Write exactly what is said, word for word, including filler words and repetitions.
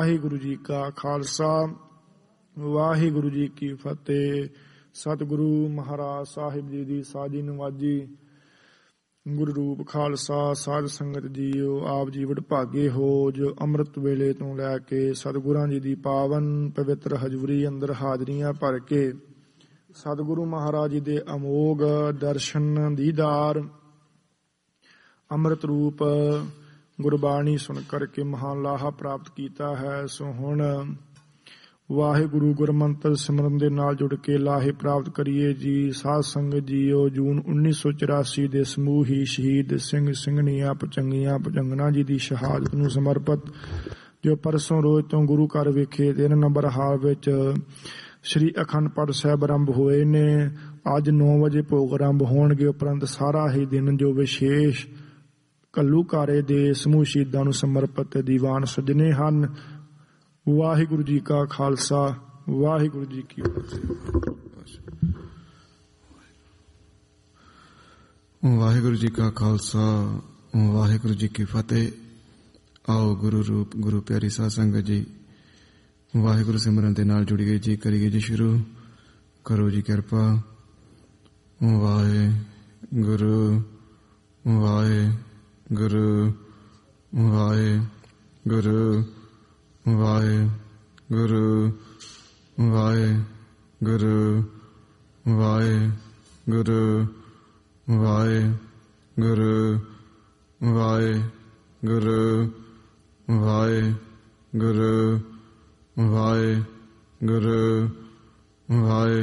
ਵਾਹਿਗੁਰੂ ਜੀ ਕਾ ਖਾਲਸਾ ਵਾਹਿਗੁਰੂ ਜੀ ਕੀ ਫਤਿਹ। ਸਤਿਗੁਰੂ ਮਹਾਰਾਜ ਸਾਹਿਬ ਜੀ ਦੀ ਸਾਜੀ ਨਵਾਜੀ। ਗੁਰੂ ਰੂਪ ਖਾਲਸਾ ਸਾਧ ਸੰਗਤ ਜੀਓ, ਆਪ ਜੀ ਵਡਭਾਗੇ ਹੋ ਜੋ ਅੰਮ੍ਰਿਤ ਵੇਲੇ ਤੋਂ ਲੈ ਕੇ ਸਤਿਗੁਰਾਂ ਜੀ ਦੀ ਪਾਵਨ ਪਵਿੱਤਰ ਹਜ਼ੂਰੀ ਅੰਦਰ ਹਾਜ਼ਰੀਆਂ ਭਰ ਕੇ ਸਤਿਗੁਰੂ ਮਹਾਰਾਜ ਜੀ ਦੇ ਅਮੋਘ ਦਰਸ਼ਨ ਦੀਦਾਰ ਅੰਮ੍ਰਿਤ ਰੂਪ ਗੁਰਬਾਣੀ ਸੁਣ ਕਰਕੇ ਮਹਾਨ ਲਾਹਾ ਪ੍ਰਾਪਤ ਕੀਤਾ ਹੈ। ਸੋ ਹੁਣ ਵਾਹਿਗੁਰੂ ਗੁਰਮੰਤਰ ਸਿਮਰਨ ਦੇ ਨਾਲ ਜੁੜ ਕੇ ਲਾਹੇ ਪ੍ਰਾਪਤ ਕਰੀਏ ਜੀ। ਸਾਧ ਸੰਗਤ ਜੀਓ, ਜੂਨ ਉੱਨੀ ਸੌ ਚੁਰਾਸੀ ਦੇ ਸਮੂਹੀ ਸ਼ਹੀਦ ਸਿੰਘ ਸਿੰਘਣੀਆਂ ਭੁਜੰਗੀਆਂ ਭੁਜੰਗਣਾ ਜੀ ਦੀ ਸ਼ਹਾਦਤ ਨੂੰ ਸਮਰਪਿਤ ਜੋ ਪਰਸੋਂ ਰੋਜ਼ ਤੋਂ ਗੁਰੂ ਘਰ ਵਿਖੇ ਤਿੰਨ ਨੰਬਰ ਹਾਲ ਵਿੱਚ ਸ਼੍ਰੀ ਅਖੰਡ ਪਾਠ ਸਾਹਿਬ ਆਰੰਭ ਹੋਏ ਨੇ। ਅੱਜ ਨੌ ਵਜੇ ਭੋਗ ਆਰੰਭ ਹੋਣਗੇ। ਉਪਰੰਤ ਸਾਰਾ ਹੀ ਦਿਨ ਜੋ ਵਿਸ਼ੇਸ਼ ਘੱਲੂਘਾਰੇ ਦੇ ਸਮੂਹ ਸ਼ਹੀਦਾਂ ਨੂੰ ਸਮਰਪਿਤ ਦੀਵਾਨ ਸਜਣੇ ਹਨ। ਵਾਹਿਗੁਰੂ ਜੀ ਕਾ ਖਾਲਸਾ ਵਾਹਿਗੁਰੂ ਜੀ ਕੀ ਫਤਿਹ। ਵਾਹਿਗੁਰੂ ਜੀ ਕਾ ਖਾਲਸਾ ਵਾਹਿਗੁਰੂ ਜੀ ਕੀ ਫਤਿਹ। ਆਓ ਗੁਰੂ ਰੂਪ ਗੁਰੂ ਪਿਆਰੀ ਸਾਧ ਸੰਗਤ ਜੀ, ਵਾਹਿਗੁਰੂ ਸਿਮਰਨ ਦੇ ਨਾਲ ਜੁੜੀਏ ਜੀ। ਕਰੀਏ ਜੀ ਸ਼ੁਰੂ। ਕਰੋ ਜੀ ਕਿਰਪਾ। ਵਾਹਿਗੁਰੂ ਵਾਹਿਗੁਰੂ ਵਾਹਿਗੁਰੂ ਵਾਹਿਗੁਰੂ ਵਾਹਿਗੁਰੂ ਵਾਹਿਗੁਰੂ ਵਾਹਿਗੁਰੂ ਵਾਹਿਗੁਰੂ ਵਾਹਿਗੁਰੂ ਵਾਹਿਗੁਰੂ ਵਾਹਿ